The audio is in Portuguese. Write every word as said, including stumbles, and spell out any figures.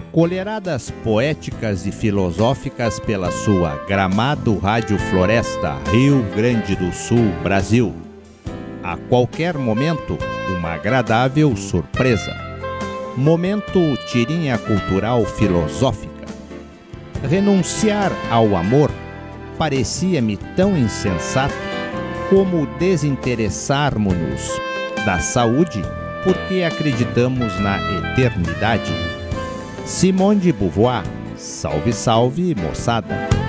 Colheradas poéticas e filosóficas pela sua Gramado Rádio Floresta, Rio Grande do Sul, Brasil. A qualquer momento, uma agradável surpresa. Momento tirinha cultural filosófica. Renunciar ao amor parecia-me tão insensato como desinteressarmos-nos da saúde porque acreditamos na eternidade. Simone de Beauvoir, salve, salve, moçada!